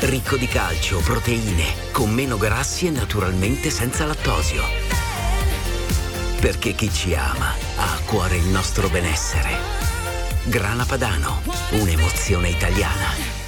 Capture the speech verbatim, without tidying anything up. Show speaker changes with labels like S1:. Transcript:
S1: ricco di calcio, proteine, con meno grassi e naturalmente senza lattosio. Perché chi ci ama ha a cuore il nostro benessere. Grana Padano, un'emozione italiana.